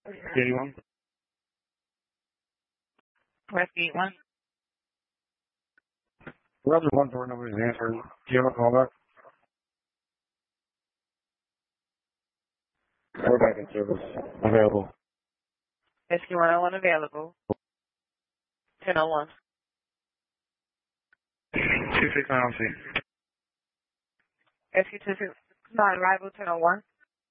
81. Rescue 1. Roger 1 door, nobody's answering. Do you have a callback? We're back in service. Available. Rescue 101 available. 1001. 269 C. Rescue 26 non-arrival 1001.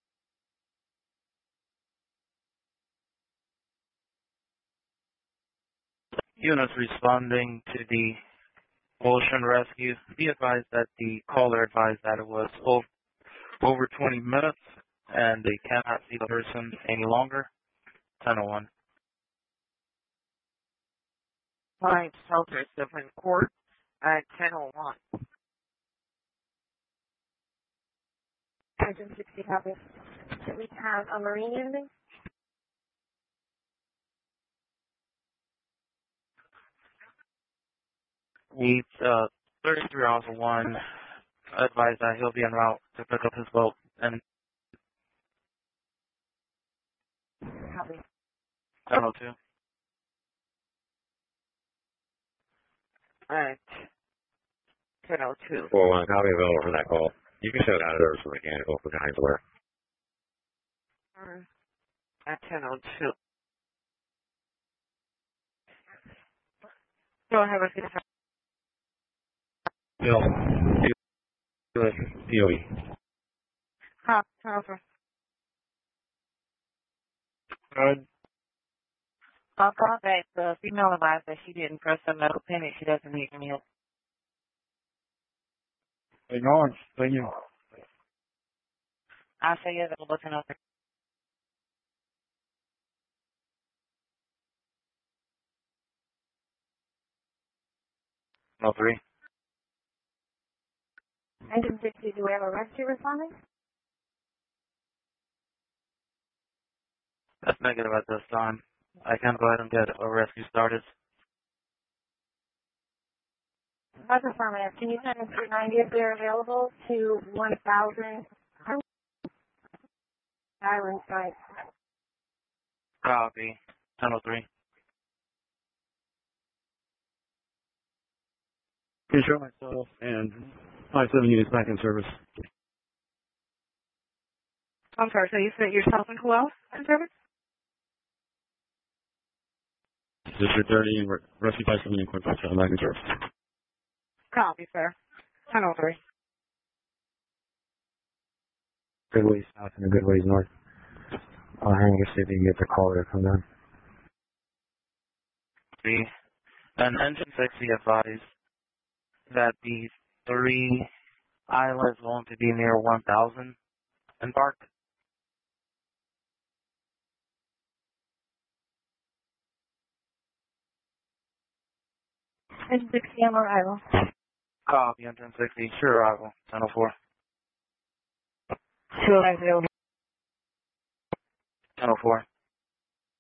Units responding to the ocean rescue. Be advised that the caller advised that it was over 20 minutes and they cannot see the person any longer. 1001. Five Shelter Supreme Court at 1001. Agent 60 copies. We have a Marine ending. Needs 33 Alpha 1. Advised that he'll be en route to pick up his boat and Copy. 1002. At 1002. 4-1, copy available for that call. You can show it out of there for mechanical for guys where. At 1002. Go ahead, Rescue. Bill, DOE. Cop, transfer. Good. I'll call back. The female advised that she didn't press the medical pin and she doesn't need any help. Acknowledge. Thank you. I'll say you're available 1003. No 3. Agent 60, do we have a rescue responding? That's negative at this time. I can go ahead and get a rescue started. That's affirmative. Can you send us 390 if they're available to 1000 Island site? Copy. 1003. Can show myself and 57 units back in service. I'm sorry, so you said yourself and who else in service? District 30 and Rescue 57 and Quint 57 back in service. Copy, sir. 1003. Good ways south and a good ways north. I'll hang and see if you can get the caller to come down. And Engine 60 advised that the 3 islands going to be near 1000 embark. Agent 60 on arrival. Copy. Engine 60. Sure arrival. 1004. Sure, available. 1004.